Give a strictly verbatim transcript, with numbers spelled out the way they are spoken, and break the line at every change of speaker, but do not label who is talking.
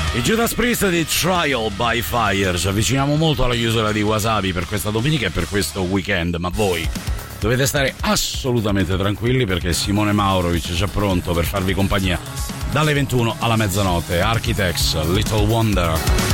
I Judas Priest di Trial by Fire. Ci avviciniamo molto alla chiusura di Wasabi per questa domenica e per questo weekend, ma voi dovete stare assolutamente tranquilli perché Simone Maurovic è già pronto per farvi compagnia dalle ventuno alla mezzanotte. Architects, Little Wonder.